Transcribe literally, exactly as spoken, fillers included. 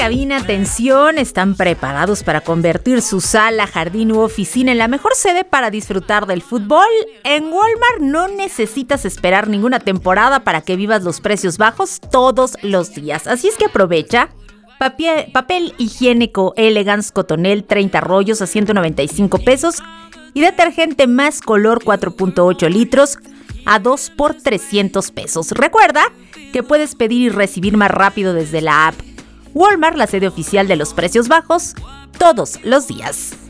cabina, atención, están preparados para convertir su sala, jardín u oficina en la mejor sede para disfrutar del fútbol. En Walmart no necesitas esperar ninguna temporada para que vivas los precios bajos todos los días. Así es que aprovecha. Papie- papel higiénico Elegance Cotonel treinta rollos a ciento noventa y cinco pesos y detergente Más Color cuatro punto ocho litros a dos por trescientos pesos. Recuerda que puedes pedir y recibir más rápido desde la app. Walmart, la sede oficial de los precios bajos, todos los días.